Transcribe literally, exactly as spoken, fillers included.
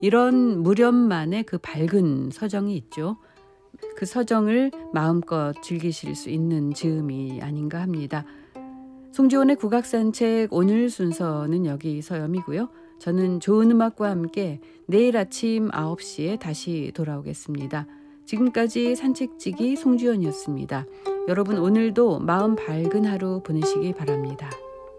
이런 무렵만의 그 밝은 서정이 있죠. 그 서정을 마음껏 즐기실 수 있는 즈음이 아닌가 합니다. 송지원의 국악산책 오늘 순서는 여기서 여미고요. 저는 좋은 음악과 함께 내일 아침 아홉 시에 다시 돌아오겠습니다. 지금까지 산책지기 송지연이었습니다. 여러분 오늘도 마음 밝은 하루 보내시기 바랍니다.